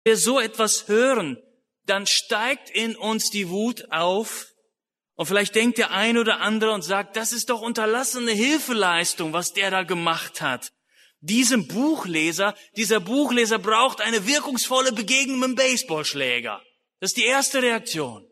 wir so etwas hören, dann steigt in uns die Wut auf. Und vielleicht denkt der ein oder andere und sagt, das ist doch unterlassene Hilfeleistung, was der da gemacht hat. Dieser Buchleser braucht eine wirkungsvolle Begegnung mit dem Baseballschläger. Das ist die erste Reaktion.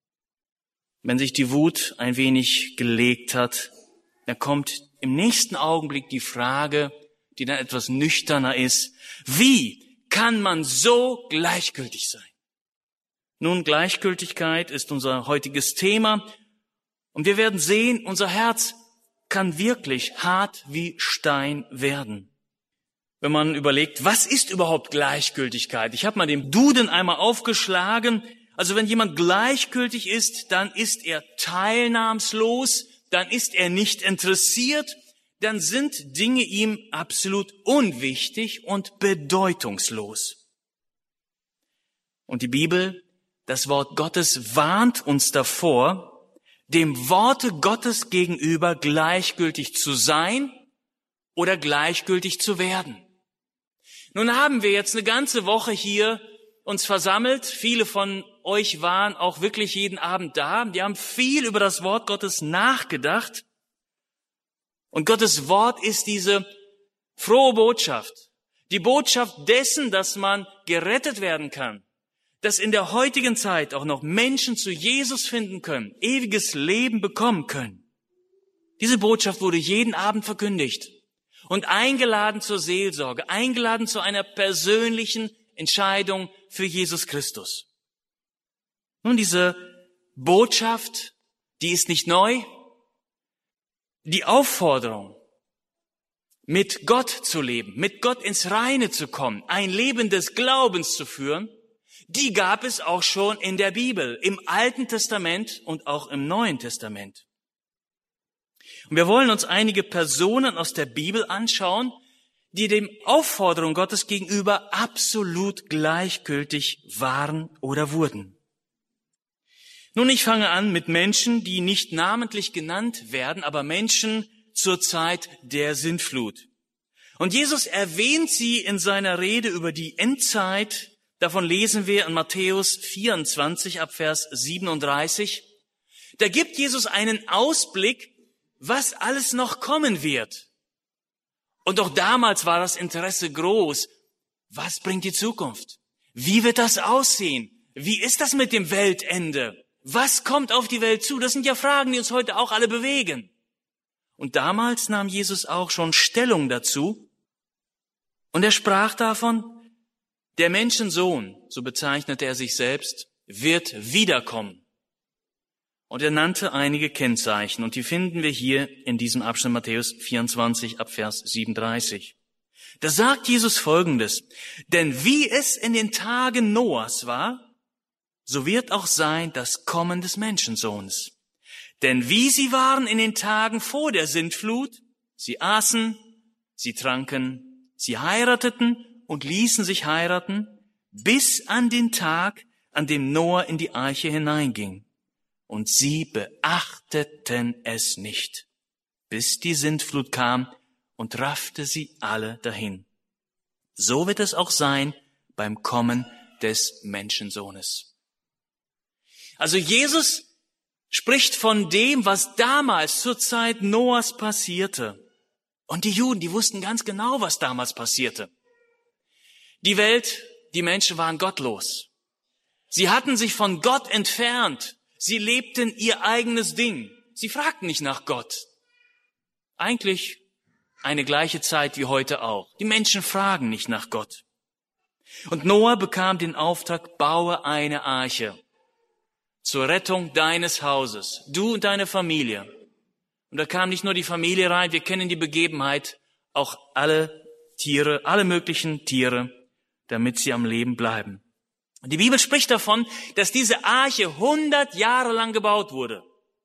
Wenn sich die Wut ein wenig gelegt hat, dann kommt im nächsten Augenblick die Frage, die dann etwas nüchterner ist. Wie kann man so gleichgültig sein? Nun, Gleichgültigkeit ist unser heutiges Thema. Und wir werden sehen, unser Herz kann wirklich hart wie Stein werden. Wenn man überlegt, was ist überhaupt Gleichgültigkeit? Ich habe mal den Duden einmal aufgeschlagen. Also wenn jemand gleichgültig ist, dann ist er teilnahmslos, dann ist er nicht interessiert, dann sind Dinge ihm absolut unwichtig und bedeutungslos. Und die Bibel, das Wort Gottes, warnt uns davor, dem Worte Gottes gegenüber gleichgültig zu sein oder gleichgültig zu werden. Nun haben wir jetzt eine ganze Woche hier uns versammelt. Viele von euch waren auch wirklich jeden Abend da. Die haben viel über das Wort Gottes nachgedacht. Und Gottes Wort ist diese frohe Botschaft. Die Botschaft dessen, dass man gerettet werden kann. Dass in der heutigen Zeit auch noch Menschen zu Jesus finden können, ewiges Leben bekommen können. Diese Botschaft wurde jeden Abend verkündigt und eingeladen zur Seelsorge, eingeladen zu einer persönlichen Entscheidung für Jesus Christus. Nun, diese Botschaft, die ist nicht neu. Die Aufforderung, mit Gott zu leben, mit Gott ins Reine zu kommen, ein Leben des Glaubens zu führen, die gab es auch schon in der Bibel, im Alten Testament und auch im Neuen Testament. Und wir wollen uns einige Personen aus der Bibel anschauen, die dem Aufforderung Gottes gegenüber absolut gleichgültig waren oder wurden. Nun, ich fange an mit Menschen, die nicht namentlich genannt werden, aber Menschen zur Zeit der Sintflut. Und Jesus erwähnt sie in seiner Rede über die Endzeit. Davon lesen wir in Matthäus 24 ab Vers 37. Da gibt Jesus einen Ausblick, was alles noch kommen wird. Und auch damals war das Interesse groß. Was bringt die Zukunft? Wie wird das aussehen? Wie ist das mit dem Weltende? Was kommt auf die Welt zu? Das sind ja Fragen, die uns heute auch alle bewegen. Und damals nahm Jesus auch schon Stellung dazu. Und er sprach davon, der Menschensohn, so bezeichnete er sich selbst, wird wiederkommen. Und er nannte einige Kennzeichen, und die finden wir hier in diesem Abschnitt Matthäus 24 ab Vers 37. Da sagt Jesus Folgendes: Denn wie es in den Tagen Noahs war, so wird auch sein das Kommen des Menschensohnes. Denn wie sie waren in den Tagen vor der Sintflut, sie aßen, sie tranken, sie heirateten und ließen sich heiraten, bis an den Tag, an dem Noah in die Arche hineinging. Und sie beachteten es nicht, bis die Sintflut kam und raffte sie alle dahin. So wird es auch sein beim Kommen des Menschensohnes. Also Jesus spricht von dem, was damals zur Zeit Noahs passierte. Und die Juden, die wussten ganz genau, was damals passierte. Die Welt, die Menschen waren gottlos. Sie hatten sich von Gott entfernt. Sie lebten ihr eigenes Ding. Sie fragten nicht nach Gott. Eigentlich eine gleiche Zeit wie heute auch. Die Menschen fragen nicht nach Gott. Und Noah bekam den Auftrag, baue eine Arche zur Rettung deines Hauses, du und deine Familie. Und da kam nicht nur die Familie rein, wir kennen die Begebenheit, auch alle Tiere, alle möglichen Tiere, damit sie am Leben bleiben. Und die Bibel spricht davon, dass diese Arche 100 Jahre lang gebaut wurde.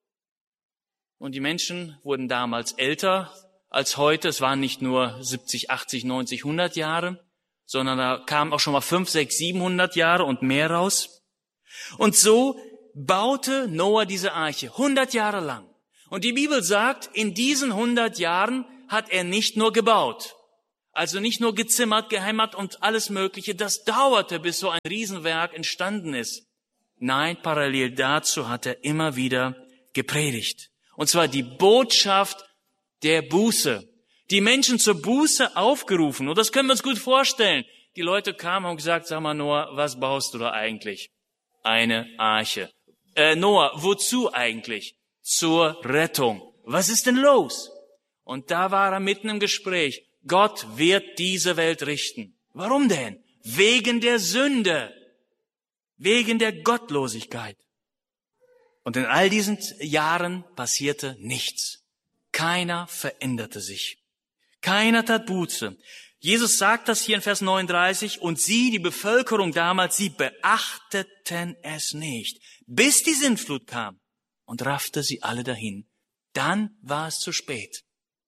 Und die Menschen wurden damals älter als heute. Es waren nicht nur 70, 80, 90, 100 Jahre, sondern da kamen auch schon mal 5, 6, 700 Jahre und mehr raus. Und so baute Noah diese Arche 100 Jahre lang. Und die Bibel sagt, in diesen 100 Jahren hat er nicht nur gebaut. Also nicht nur gezimmert, gehämmert und alles Mögliche. Das dauerte, bis so ein Riesenwerk entstanden ist. Nein, parallel dazu hat er immer wieder gepredigt. Und zwar die Botschaft der Buße. Die Menschen zur Buße aufgerufen. Und das können wir uns gut vorstellen. Die Leute kamen und haben gesagt, sag mal Noah, was baust du da eigentlich? Eine Arche. Noah, wozu eigentlich? Zur Rettung. Was ist denn los? Und da war er mitten im Gespräch. Gott wird diese Welt richten. Warum denn? Wegen der Sünde. Wegen der Gottlosigkeit. Und in all diesen Jahren passierte nichts. Keiner veränderte sich. Keiner tat Buße. Jesus sagt das hier in Vers 39, und sie, die Bevölkerung damals, sie beachteten es nicht, bis die Sintflut kam und raffte sie alle dahin. Dann war es zu spät.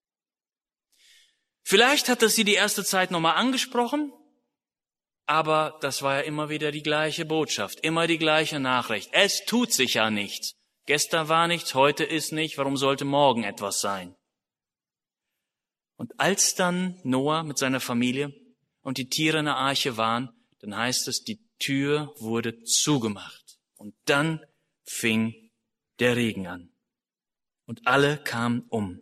Vielleicht hat es sie die erste Zeit nochmal angesprochen, aber das war ja immer wieder die gleiche Botschaft, immer die gleiche Nachricht. Es tut sich ja nichts. Gestern war nichts, heute ist nicht, warum sollte morgen etwas sein? Und als dann Noah mit seiner Familie und die Tiere in der Arche waren, dann heißt es, die Tür wurde zugemacht. Und dann fing der Regen an. Und alle kamen um.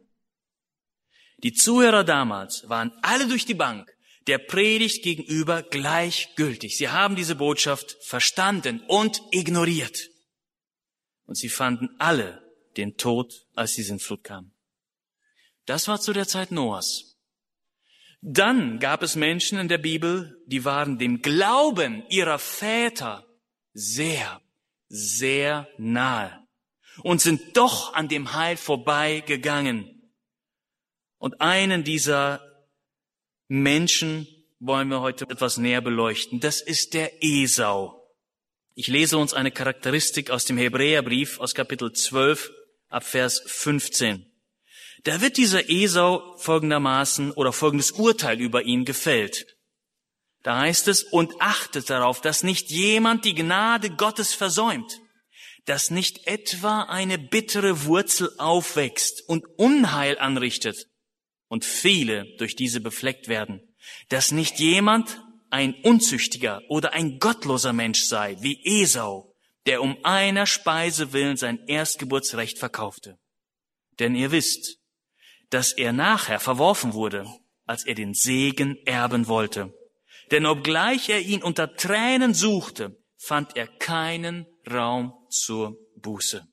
Die Zuhörer damals waren alle durch die Bank der Predigt gegenüber gleichgültig. Sie haben diese Botschaft verstanden und ignoriert. Und sie fanden alle den Tod, als die Sintflut kam. Das war zu der Zeit Noahs. Dann gab es Menschen in der Bibel, die waren dem Glauben ihrer Väter sehr, sehr nahe und sind doch an dem Heil vorbeigegangen. Und einen dieser Menschen wollen wir heute etwas näher beleuchten. Das ist der Esau. Ich lese uns eine Charakteristik aus dem Hebräerbrief aus Kapitel 12 ab Vers 15. Da wird dieser Esau folgendermaßen oder folgendes Urteil über ihn gefällt. Da heißt es, und achtet darauf, dass nicht jemand die Gnade Gottes versäumt, dass nicht etwa eine bittere Wurzel aufwächst und Unheil anrichtet und viele durch diese befleckt werden, dass nicht jemand ein unzüchtiger oder ein gottloser Mensch sei, wie Esau, der um einer Speise willen sein Erstgeburtsrecht verkaufte. Denn ihr wisst, dass er nachher verworfen wurde, als er den Segen erben wollte. Denn obgleich er ihn unter Tränen suchte, fand er keinen Raum zur Buße.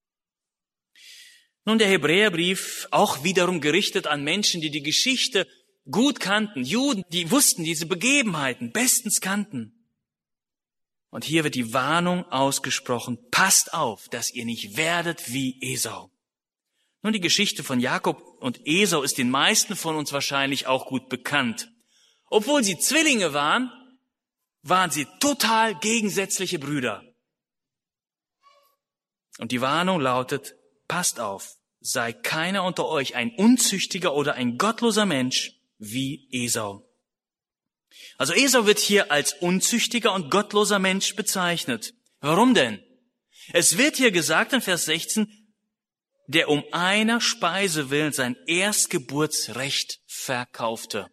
Nun, der Hebräerbrief, auch wiederum gerichtet an Menschen, die die Geschichte gut kannten, Juden, die wussten, diese Begebenheiten bestens kannten. Und hier wird die Warnung ausgesprochen, passt auf, dass ihr nicht werdet wie Esau. Nun, die Geschichte von Jakob und Esau ist den meisten von uns wahrscheinlich auch gut bekannt. Obwohl sie Zwillinge waren, waren sie total gegensätzliche Brüder. Und die Warnung lautet, passt auf, sei keiner unter euch ein unzüchtiger oder ein gottloser Mensch wie Esau. Also Esau wird hier als unzüchtiger und gottloser Mensch bezeichnet. Warum denn? Es wird hier gesagt in Vers 16, der um einer Speise willen sein Erstgeburtsrecht verkaufte.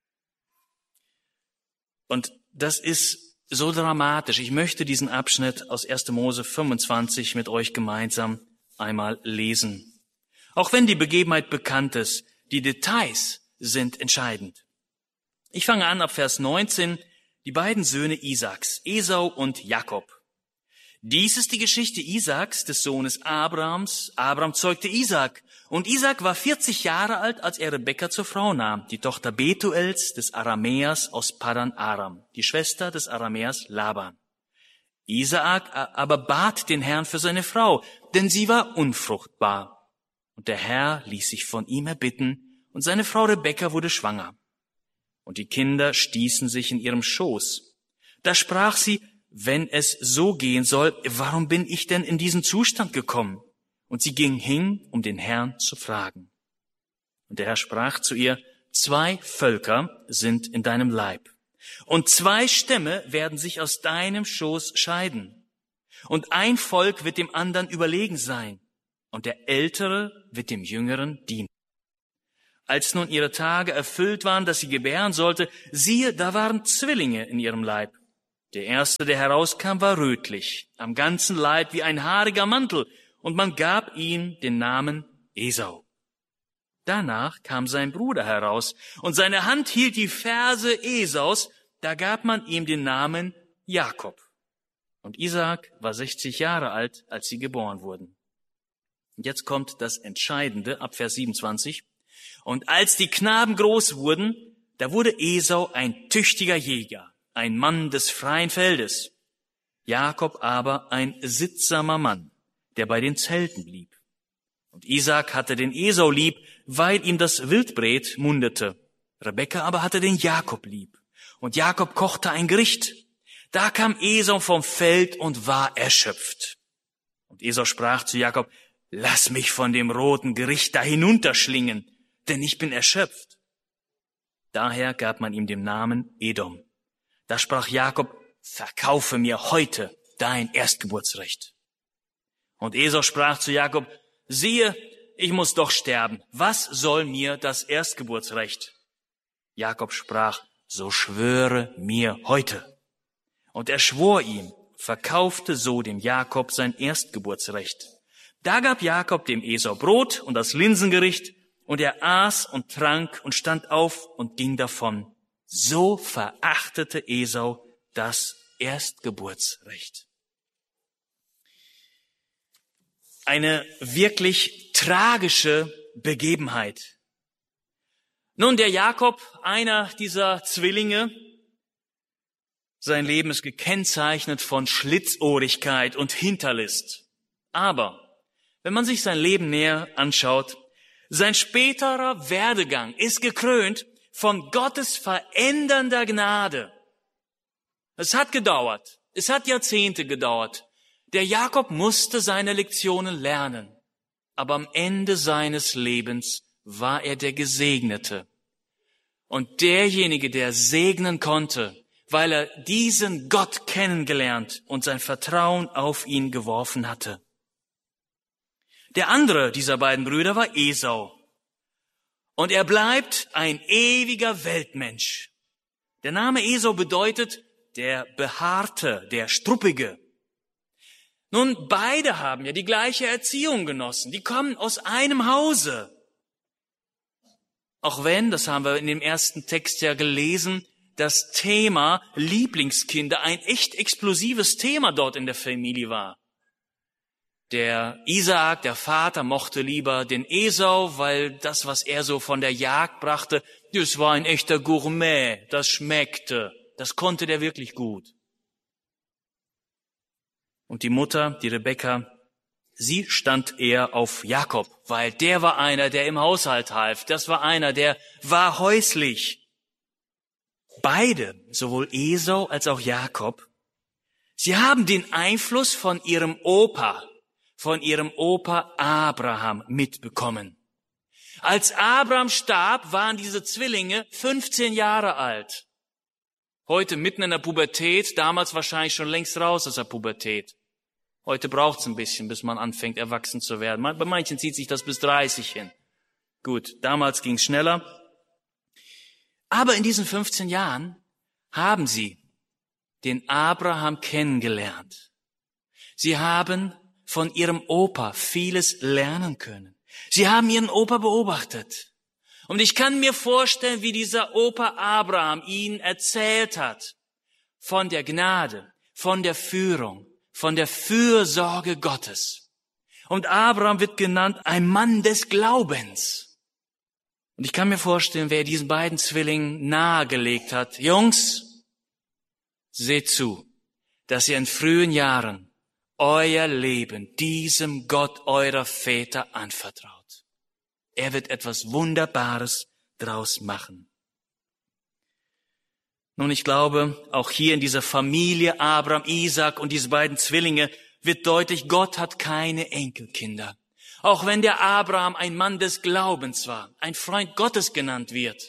Und das ist so dramatisch. Ich möchte diesen Abschnitt aus 1. Mose 25 mit euch gemeinsam einmal lesen. Auch wenn die Begebenheit bekannt ist, die Details sind entscheidend. Ich fange an ab Vers 19, die beiden Söhne Isaaks, Esau und Jakob. Dies ist die Geschichte Isaaks, des Sohnes Abrahams. Abraham zeugte Isaak. Und Isaak war 40 Jahre alt, als er Rebekka zur Frau nahm, die Tochter Betuels des Aramäers aus Paddan Aram, die Schwester des Aramäers Laban. Isaak aber bat den Herrn für seine Frau, denn sie war unfruchtbar. Und der Herr ließ sich von ihm erbitten, und seine Frau Rebekka wurde schwanger. Und die Kinder stießen sich in ihrem Schoß. Da sprach sie, wenn es so gehen soll, warum bin ich denn in diesen Zustand gekommen? Und sie ging hin, um den Herrn zu fragen. Und der Herr sprach zu ihr, 2 Völker sind in deinem Leib, und 2 Stämme werden sich aus deinem Schoß scheiden. Und ein Volk wird dem anderen überlegen sein, und der Ältere wird dem Jüngeren dienen. Als nun ihre Tage erfüllt waren, dass sie gebären sollte, siehe, da waren Zwillinge in ihrem Leib. Der erste, der herauskam, war rötlich, am ganzen Leib wie ein haariger Mantel, und man gab ihm den Namen Esau. Danach kam sein Bruder heraus, und seine Hand hielt die Ferse Esaus, da gab man ihm den Namen Jakob. Und Isaak war 60 Jahre alt, als sie geboren wurden. Und jetzt kommt das Entscheidende, ab Vers 27. Und als die Knaben groß wurden, da wurde Esau ein tüchtiger Jäger, ein Mann des freien Feldes. Jakob aber ein sittsamer Mann, der bei den Zelten blieb. Und Isaak hatte den Esau lieb, weil ihm das Wildbret mundete. Rebekka aber hatte den Jakob lieb. Und Jakob kochte ein Gericht. Da kam Esau vom Feld und war erschöpft. Und Esau sprach zu Jakob, lass mich von dem roten Gericht da hinunterschlingen, denn ich bin erschöpft. Daher gab man ihm den Namen Edom. Da sprach Jakob, verkaufe mir heute dein Erstgeburtsrecht. Und Esau sprach zu Jakob, siehe, ich muss doch sterben. Was soll mir das Erstgeburtsrecht? Jakob sprach, so schwöre mir heute. Und er schwor ihm, verkaufte so dem Jakob sein Erstgeburtsrecht. Da gab Jakob dem Esau Brot und das Linsengericht, und er aß und trank und stand auf und ging davon. So verachtete Esau das Erstgeburtsrecht. Eine wirklich tragische Begebenheit. Nun, der Jakob, einer dieser Zwillinge, sein Leben ist gekennzeichnet von Schlitzohrigkeit und Hinterlist. Aber wenn man sich sein Leben näher anschaut, sein späterer Werdegang ist gekrönt von Gottes verändernder Gnade. Es hat gedauert, es hat Jahrzehnte gedauert. Der Jakob musste seine Lektionen lernen, aber am Ende seines Lebens war er der Gesegnete. Und derjenige, der segnen konnte, weil er diesen Gott kennengelernt und sein Vertrauen auf ihn geworfen hatte. Der andere dieser beiden Brüder war Esau. Und er bleibt ein ewiger Weltmensch. Der Name Esau bedeutet der Behaarte, der Struppige. Nun, beide haben ja die gleiche Erziehung genossen. Die kommen aus einem Hause. Auch wenn, das haben wir in dem ersten Text ja gelesen, das Thema Lieblingskinder ein echt explosives Thema dort in der Familie war. Der Isaak, der Vater, mochte lieber den Esau, weil das, was er so von der Jagd brachte, das war ein echter Gourmet, das schmeckte, das konnte der wirklich gut. Und die Mutter, die Rebekka, sie stand eher auf Jakob, weil der war einer, der im Haushalt half, das war einer, der war häuslich. Beide, sowohl Esau als auch Jakob, sie haben den Einfluss von ihrem Opa Abraham mitbekommen. Als Abraham starb, waren diese Zwillinge 15 Jahre alt. Heute mitten in der Pubertät, damals wahrscheinlich schon längst raus aus der Pubertät. Heute braucht's ein bisschen, bis man anfängt, erwachsen zu werden. Bei manchen zieht sich das bis 30 hin. Gut, damals ging's schneller. Aber in diesen 15 Jahren haben sie den Abraham kennengelernt. Sie haben von ihrem Opa vieles lernen können. Sie haben ihren Opa beobachtet. Und ich kann mir vorstellen, wie dieser Opa Abraham ihnen erzählt hat von der Gnade, von der Führung, von der Fürsorge Gottes. Und Abraham wird genannt ein Mann des Glaubens. Und ich kann mir vorstellen, wer diesen beiden Zwillingen nahegelegt hat, Jungs, seht zu, dass ihr in frühen Jahren euer Leben diesem Gott eurer Väter anvertraut. Er wird etwas Wunderbares draus machen. Nun, ich glaube, auch hier in dieser Familie Abraham, Isaak und diese beiden Zwillinge wird deutlich, Gott hat keine Enkelkinder. Auch wenn der Abraham ein Mann des Glaubens war, ein Freund Gottes genannt wird.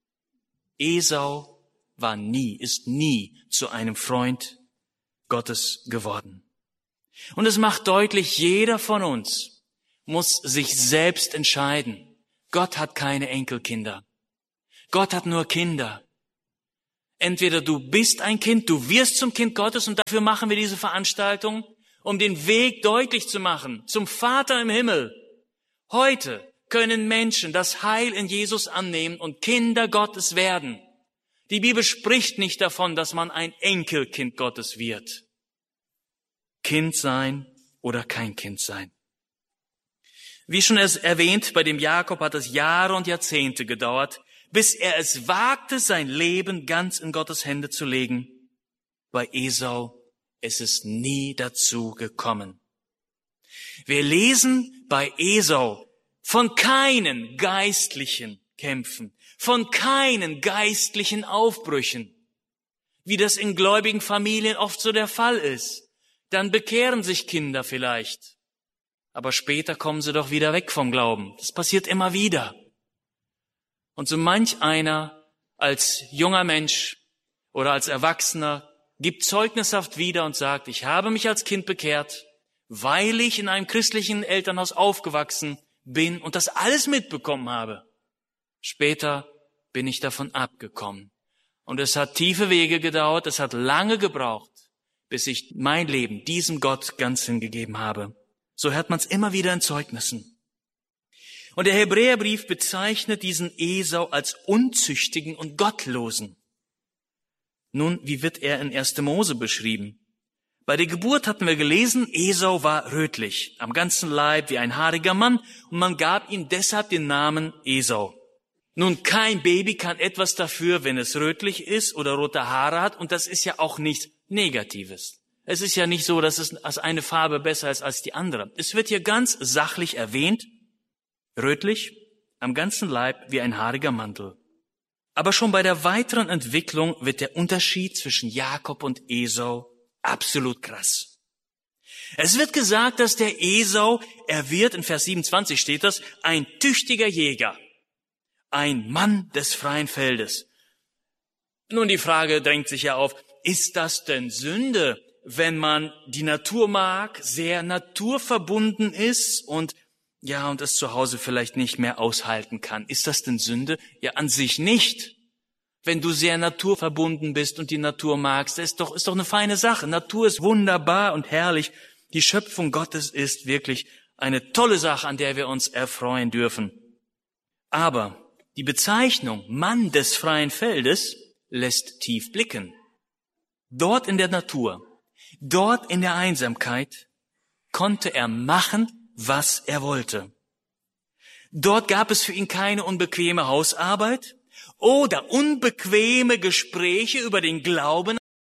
Esau ist nie zu einem Freund Gottes geworden. Und es macht deutlich, jeder von uns muss sich selbst entscheiden. Gott hat keine Enkelkinder. Gott hat nur Kinder. Entweder du bist ein Kind, du wirst zum Kind Gottes und dafür machen wir diese Veranstaltung, um den Weg deutlich zu machen zum Vater im Himmel. Heute können Menschen das Heil in Jesus annehmen und Kinder Gottes werden. Die Bibel spricht nicht davon, dass man ein Enkelkind Gottes wird. Kind sein oder kein Kind sein. Wie schon erwähnt, bei dem Jakob hat es Jahre und Jahrzehnte gedauert, bis er es wagte, sein Leben ganz in Gottes Hände zu legen. Bei Esau ist es nie dazu gekommen. Wir lesen bei Esau von keinen geistlichen Kämpfen, von keinen geistlichen Aufbrüchen, wie das in gläubigen Familien oft so der Fall ist. Dann bekehren sich Kinder vielleicht, aber später kommen sie doch wieder weg vom Glauben. Das passiert immer wieder. Und so manch einer als junger Mensch oder als Erwachsener gibt zeugnishaft wieder und sagt, ich habe mich als Kind bekehrt, weil ich in einem christlichen Elternhaus aufgewachsen bin und das alles mitbekommen habe. Später bin ich davon abgekommen. Und es hat tiefe Wege gedauert, es hat lange gebraucht, bis ich mein Leben diesem Gott ganz hingegeben habe. So hört man es immer wieder in Zeugnissen. Und der Hebräerbrief bezeichnet diesen Esau als Unzüchtigen und Gottlosen. Nun, wie wird er in 1. Mose beschrieben? Bei der Geburt hatten wir gelesen, Esau war rötlich, am ganzen Leib wie ein haariger Mann, und man gab ihm deshalb den Namen Esau. Nun, kein Baby kann etwas dafür, wenn es rötlich ist oder rote Haare hat, und das ist ja auch nichts Negatives. Es ist ja nicht so, dass es als eine Farbe besser ist als die andere. Es wird hier ganz sachlich erwähnt, rötlich, am ganzen Leib wie ein haariger Mantel. Aber schon bei der weiteren Entwicklung wird der Unterschied zwischen Jakob und Esau absolut krass. Es wird gesagt, dass der Esau, er wird, in Vers 27 steht das, ein tüchtiger Jäger, ein Mann des freien Feldes. Nun, die Frage drängt sich ja auf, ist das denn Sünde, wenn man die Natur mag, sehr naturverbunden ist und es zu Hause vielleicht nicht mehr aushalten kann? Ist das denn Sünde? Ja, an sich nicht. Wenn du sehr naturverbunden bist und die Natur magst, ist doch eine feine Sache. Natur ist wunderbar und herrlich. Die Schöpfung Gottes ist wirklich eine tolle Sache, an der wir uns erfreuen dürfen. Aber die Bezeichnung Mann des freien Feldes lässt tief blicken. Dort in der Natur, dort in der Einsamkeit konnte er machen, was er wollte. Dort gab es für ihn keine unbequeme Hausarbeit oder unbequeme Gespräche über den Glauben